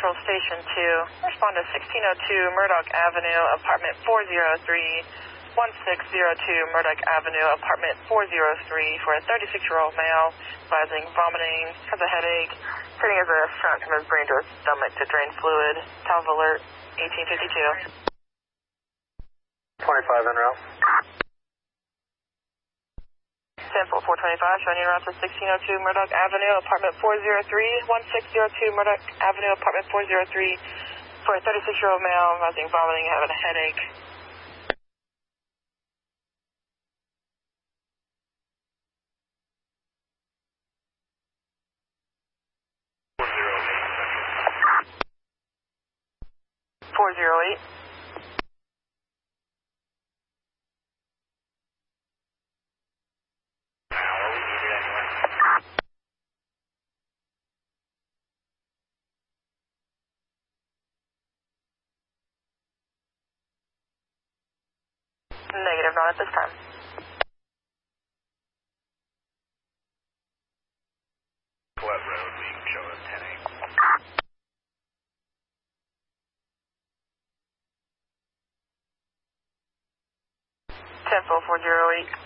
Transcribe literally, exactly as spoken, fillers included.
Central Station two. Respond to sixteen oh two Murdoch Avenue, apartment four oh three, sixteen oh two Murdoch Avenue, apartment four oh three, for a thirty-six-year-old male, advising vomiting, has a headache, sitting as a shunt from his brain to his stomach to drain fluid. Talv alert, eighteen fifty-two. twenty-five en route. ten four twenty-five, showing you around to sixteen oh two Murdoch Avenue, apartment four oh three, sixteen oh two Murdoch Avenue, apartment four oh three, for a thirty-six-year-old male, advising vomiting, having a headache. four oh eight. Negative, not at this time. Colette Road being shown at ten eight. ten four four oh eight.